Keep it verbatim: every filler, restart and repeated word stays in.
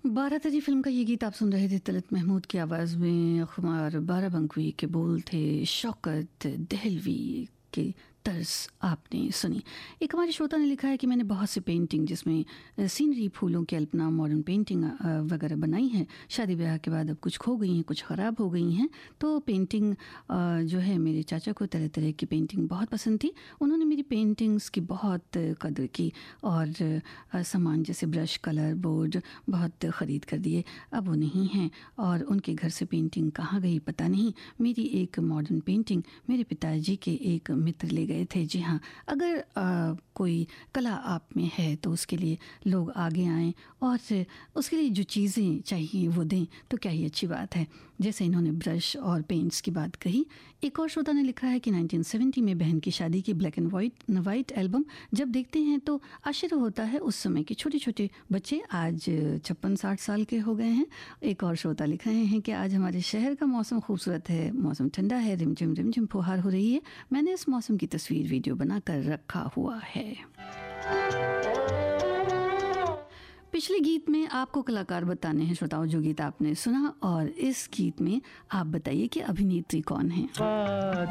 बारादरी film का ये गीत आप सुन रहे थे तलत महमूद की आवाज़ में। खुमार बाराबंकी के बोल थे, शौकत दहलवी के तर्ज आपने सुनी। एक हमारे श्रोता ने लिखा है कि मैंने बहुत सी पेंटिंग जिसमें सीनरी, फूलों की अल्पना, मॉडर्न पेंटिंग वगैरह बनाई है। शादी ब्याह के बाद अब कुछ खो गई हैं, कुछ ख़राब हो गई हैं। तो पेंटिंग जो है, मेरे चाचा को तरह तरह की पेंटिंग बहुत पसंद थी। उन्होंने मेरी पेंटिंग्स की बहुत कदर की और सामान जैसे ब्रश, कलर, बोर्ड बहुत ख़रीद कर दिए। अब वो नहीं हैं और उनके घर से पेंटिंग कहाँ गई पता नहीं। मेरी एक मॉडर्न पेंटिंग मेरे पिताजी के एक मित्र ले गए थे। जी हाँ, अगर आ, कोई कला आप में है तो उसके लिए लोग आगे आएं और उसके लिए जो चीज़ें चाहिए वो दें तो क्या ही अच्छी बात है। जैसे इन्होंने ब्रश और पेंट्स की बात कही। एक और श्रोता ने लिखा है कि नाइनटीन सेवेंटी में बहन की शादी की black and white white album जब देखते हैं तो आश्चर्य होता है। उस समय के छोटे छोटे बच्चे आज छप्पन साठ साल के हो गए हैं। एक और श्रोता लिख रहे हैं कि आज हमारे शहर का मौसम खूबसूरत है, मौसम ठंडा है, रिमझिम रिमझिम फुहार हो रही है। मैंने इस मौसम की तस्वीर वीडियो बनाकर रखा हुआ है। पिछले गीत में आपको कलाकार बताने हैं श्रोताओं जो गीत आपने सुना, और इस गीत में आप बताइए कि अभिनेत्री कौन है।